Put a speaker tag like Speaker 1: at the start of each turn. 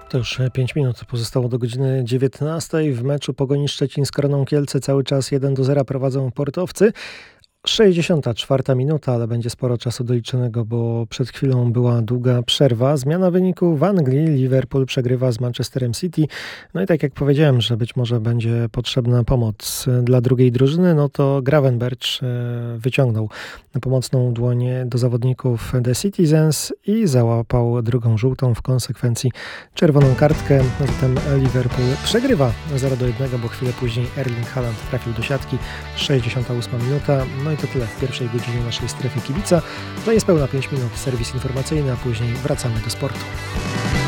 Speaker 1: To już 5 minut pozostało do godziny 19. W meczu Pogoni Szczecin z Koroną Kielce cały czas 1-0 prowadzą portowcy. 64 minuta, ale będzie sporo czasu doliczonego, bo przed chwilą była długa przerwa. Zmiana wyniku w Anglii. Liverpool przegrywa z Manchesterem City. No i tak jak powiedziałem, że być może będzie potrzebna pomoc dla drugiej drużyny, no to Gravenberch wyciągnął pomocną dłonię do zawodników The Citizens i załapał drugą żółtą, w konsekwencji czerwoną kartkę. Zatem Liverpool przegrywa 0-1, bo chwilę później Erling Haaland trafił do siatki. 68 minuta. No i to tyle w pierwszej godzinie naszej strefy kibica. To niespełna 5 minut serwis informacyjny, a później wracamy do sportu.